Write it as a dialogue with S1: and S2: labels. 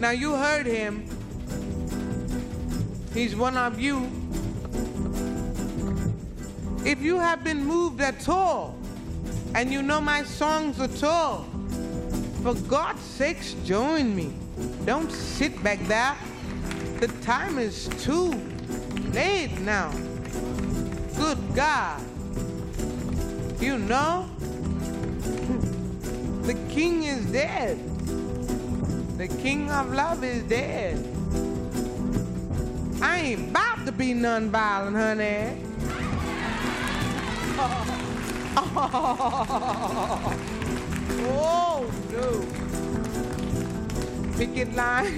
S1: Now you heard him. He's one of you. If you have been moved at all, and you know my songs at all, for God's sakes, join me. Don't sit back there. The time is too late now. Good God. You know, the king is dead. The king of love is dead. I ain't about to be non-violent, honey. Oh, no. Picket line.